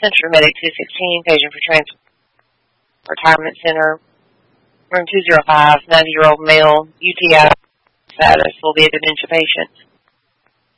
Century Medic 216, paging for retirement center. Room 205, 90-year-old male, UTI status, will be a dementia patient.